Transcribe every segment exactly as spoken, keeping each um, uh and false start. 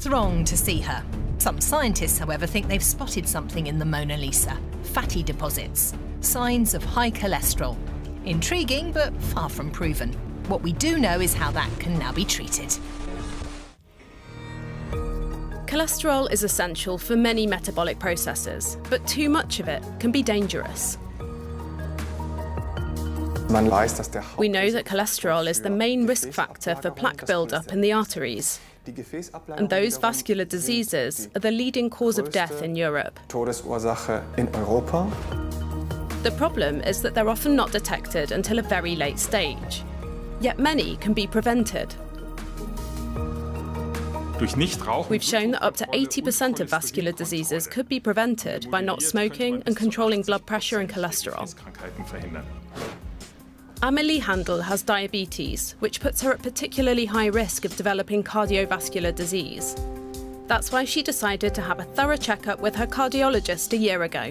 throng to see her. Some scientists, however, think they've spotted something in the Mona Lisa. Fatty deposits. Signs of high cholesterol. Intriguing, but far from proven. What we do know is how that can now be treated. Cholesterol is essential for many metabolic processes, but too much of it can be dangerous. We know that cholesterol is the main risk factor for plaque buildup in the arteries, and those vascular diseases are the leading cause of death in Europe. The problem is that they're often not detected until a very late stage, yet many can be prevented. We've shown that up to eighty percent of vascular diseases could be prevented by not smoking and controlling blood pressure and cholesterol. Amelie Handel has diabetes, which puts her at particularly high risk of developing cardiovascular disease. That's why she decided to have a thorough checkup with her cardiologist a year ago.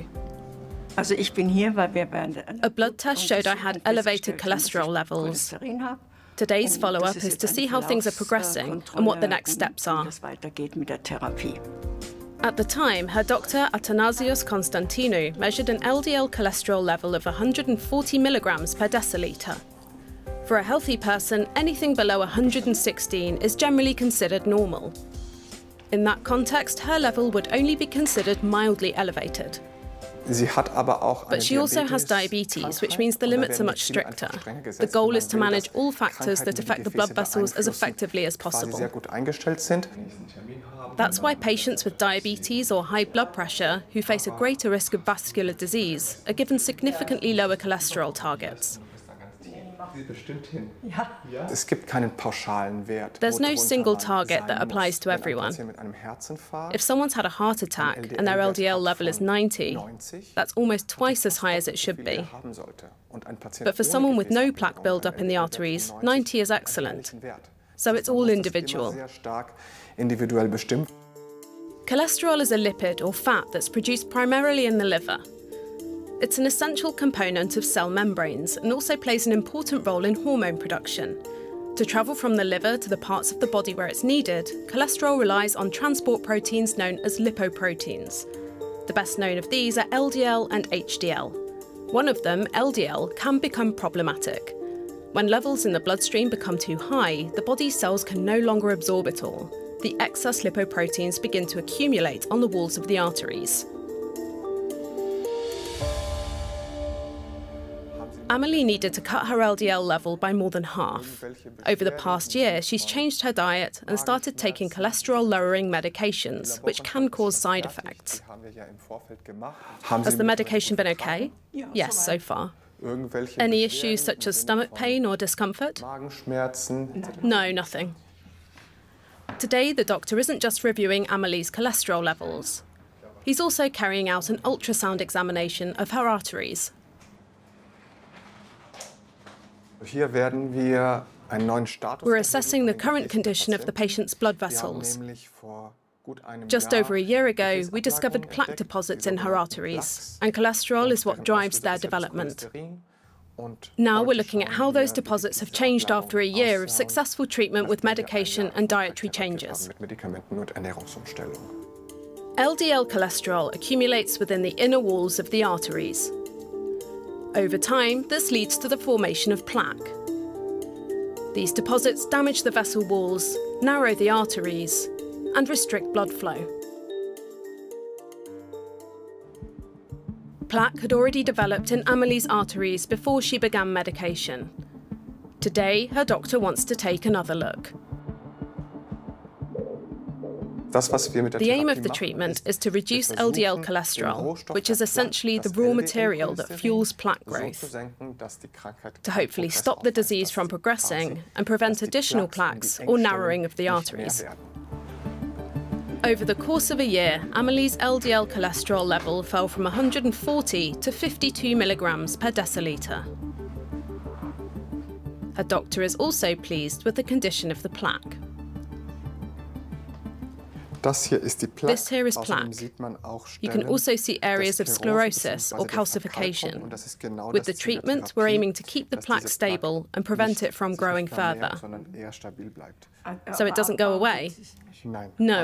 A blood test showed I had elevated cholesterol levels. Today's follow-up is to see how things are progressing and what the next steps are. At the time, her doctor, Athanasios Konstantinou, measured an L D L cholesterol level of one hundred forty milligrams per decilitre. For a healthy person, anything below one hundred sixteen is generally considered normal. In that context, her level would only be considered mildly elevated. But she also has diabetes, which means the limits are much stricter. The goal is to manage all factors that affect the blood vessels as effectively as possible. That's why patients with diabetes or high blood pressure who face a greater risk of vascular disease are given significantly lower cholesterol targets. There's no single target that applies to everyone. If someone's had a heart attack and their L D L level is ninety, that's almost twice as high as it should be. But for someone with no plaque buildup in the arteries, ninety is excellent. So it's all individual. Cholesterol is a lipid or fat that's produced primarily in the liver. It's an essential component of cell membranes and also plays an important role in hormone production. To travel from the liver to the parts of the body where it's needed, cholesterol relies on transport proteins known as lipoproteins. The best known of these are L D L and H D L. One of them, L D L, can become problematic. When levels in the bloodstream become too high, the body's cells can no longer absorb it all. The excess lipoproteins begin to accumulate on the walls of the arteries. Amelie needed to cut her L D L level by more than half. Over the past year, she's changed her diet and started taking cholesterol-lowering medications, which can cause side effects. Has the medication been okay? Yes, so far. Any issues such as stomach pain or discomfort? No, nothing. Today, the doctor isn't just reviewing Amelie's cholesterol levels. He's also carrying out an ultrasound examination of her arteries. We're assessing the current condition of the patient's blood vessels. Just over a year ago, we discovered plaque deposits in her arteries, and cholesterol is what drives their development. Now we're looking at how those deposits have changed after a year of successful treatment with medication and dietary changes. L D L cholesterol accumulates within the inner walls of the arteries. Over time, this leads to the formation of plaque. These deposits damage the vessel walls, narrow the arteries, and restrict blood flow. Plaque had already developed in Amelie's arteries before she began medication. Today, her doctor wants to take another look. The aim of the treatment is to reduce L D L cholesterol, which is essentially the raw material that fuels plaque growth, to hopefully stop the disease from progressing and prevent additional plaques or narrowing of the arteries. Over the course of a year, Amelie's L D L cholesterol level fell from one hundred forty to fifty-two milligrams per decilitre. Her doctor is also pleased with the condition of the plaque. This here is plaque. You can also see areas of sclerosis or calcification. With the treatment, we're aiming to keep the plaque stable and prevent it from growing further. So it doesn't go away? No.